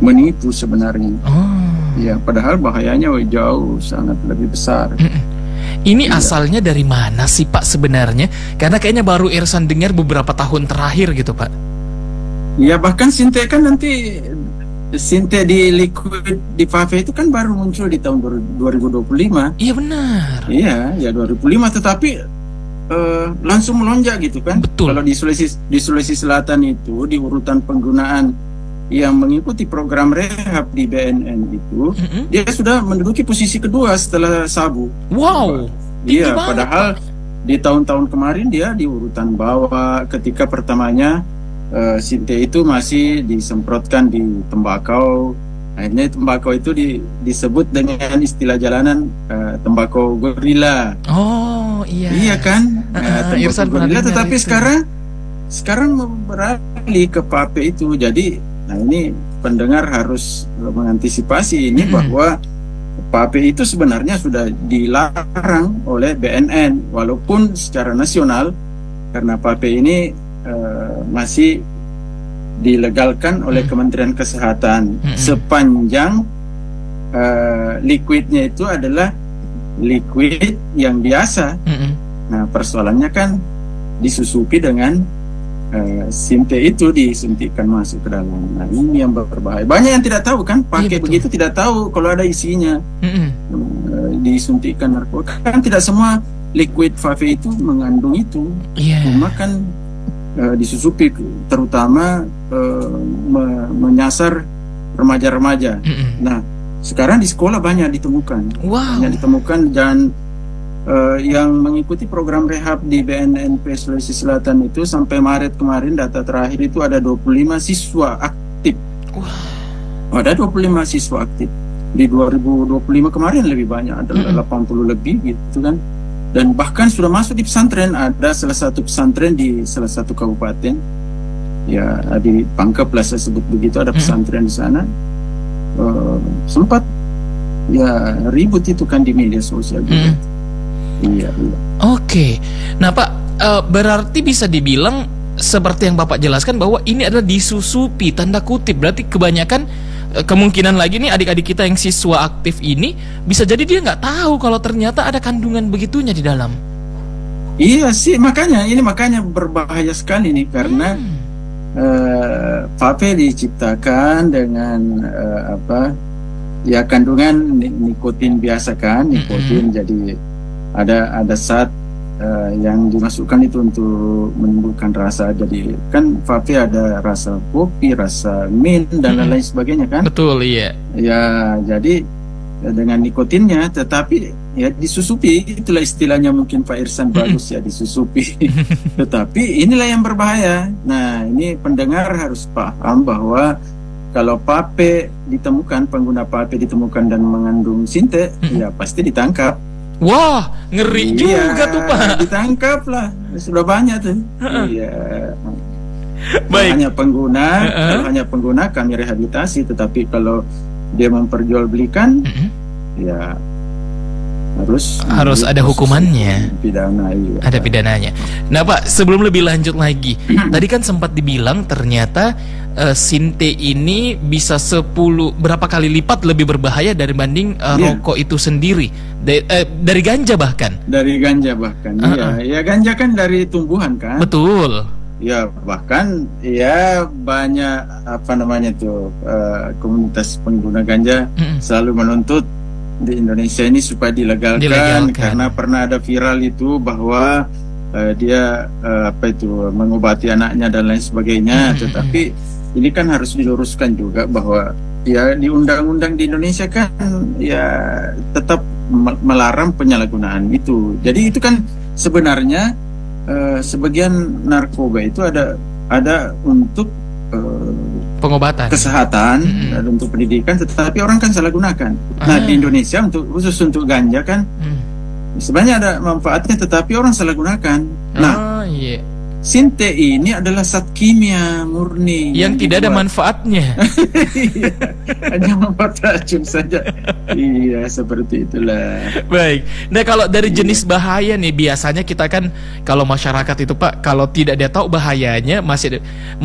menipu sebenarnya. Oh. Ya, padahal bahayanya jauh sangat lebih besar. Ini Iya. asalnya dari mana sih Pak sebenarnya? Karena kayaknya baru Irsan dengar beberapa tahun terakhir gitu Pak. Ya, bahkan Sinte kan nanti Sinte di liquid di Fave itu kan baru muncul di tahun 2025. Iya benar. Iya, ya 2005, tetapi langsung melonjak gitu kan. Betul. Kalau di Sulawesi Selatan itu di urutan penggunaan yang mengikuti program rehab di BNN itu, dia sudah menduduki posisi kedua setelah Sabu. Wow. Tinggi Iya, banget, padahal di tahun-tahun kemarin dia di urutan bawah. Ketika pertamanya Sinte itu masih disemprotkan di tembakau. Akhirnya tembakau itu disebut dengan istilah jalanan tembakau gorila. Oh iya. Iya kan? Irsan Tembakau pernah gorila. dengar Tetapi itu. sekarang beralih ke Pape itu. Jadi, nah ini pendengar harus mengantisipasi ini bahwa Pape itu sebenarnya sudah dilarang oleh BNN, walaupun secara nasional karena Pape ini masih dilegalkan oleh Kementerian Kesehatan sepanjang liquidnya itu adalah liquid yang biasa. Nah, persoalannya kan disusupi dengan Sinte itu disuntikkan masuk ke dalam. Nah, ini yang berbahaya. Banyak yang tidak tahu kan, pakai begitu tidak tahu kalau ada isinya. Disuntikkan narkoba. Kan tidak semua liquid Fave itu mengandung itu. Cuma kan disusupi, terutama menyasar remaja-remaja. Nah, sekarang di sekolah banyak ditemukan. Banyak ditemukan, dan yang mengikuti program rehab di BNNP Sulawesi Selatan itu sampai Maret kemarin, data terakhir itu ada 25 siswa aktif. Ada 25 siswa aktif. Di 2025 kemarin lebih banyak, ada 80 lebih gitu kan. Dan bahkan sudah masuk di pesantren. Ada salah satu pesantren di salah satu kabupaten, ya di Pangkep lah saya sebut begitu, ada pesantren di sana. Sempat ya ribut itu kan di media sosial juga. Iya. Oke. Nah Pak, berarti bisa dibilang seperti yang Bapak jelaskan bahwa ini adalah disusupi, tanda kutip. Berarti kebanyakan kemungkinan lagi nih adik-adik kita yang siswa aktif ini bisa jadi dia nggak tahu kalau ternyata ada kandungan begitunya di dalam. Iya sih, makanya berbahaya sekali nih, karena vape diciptakan dengan ya kandungan nikotin biasa kan, nikotin. Jadi ada zat yang dimasukkan itu untuk menimbulkan rasa. Jadi kan vape ada rasa kopi, rasa mint dan lain sebagainya kan. Betul, iya. Ya, jadi dengan nikotinnya, tetapi ya disusupi, itulah istilahnya mungkin Pak Irsan bagus ya, disusupi. Tetapi inilah yang berbahaya. Nah, ini pendengar harus paham bahwa kalau vape ditemukan, pengguna vape ditemukan dan mengandung sinte, ya pasti ditangkap. Wah, ngeri juga tuh Pak. Ditangkap lah, sudah banyak tuh. Iya. Baik. Kalau hanya pengguna kami rehabilitasi, tetapi kalau dia memperjualbelikan, ya harus ada hukumannya. Pidana, iya. Ada pidananya. Nah Pak, sebelum lebih lanjut lagi, tadi kan sempat dibilang ternyata sinte ini bisa berapa kali lipat lebih berbahaya dibanding rokok itu sendiri. Dari ganja bahkan. Dari ganja bahkan. Iya, ya ganja kan dari tumbuhan kan. Betul. Ya, bahkan ya banyak komunitas pengguna ganja selalu menuntut di Indonesia ini supaya dilegalkan. Karena pernah ada viral itu bahwa dia mengobati anaknya dan lain sebagainya. Tetapi ini kan harus diluruskan juga bahwa ya di undang-undang di Indonesia kan ya tetap melarang penyalahgunaan itu. Jadi itu kan sebenarnya sebagian narkoba itu ada untuk pengobatan, kesehatan, dan untuk pendidikan, tetapi orang kan salah gunakan. Nah, di Indonesia khusus untuk ganja kan sebenarnya ada manfaatnya, tetapi orang salah gunakan. Nah, sinte ini adalah zat kimia murni yang tidak ada manfaatnya. Hanya manfaat racun saja. Iya, seperti itulah. Baik. Nah, kalau dari jenis bahaya nih, biasanya kita kan kalau masyarakat itu Pak, kalau tidak dia tahu bahayanya masih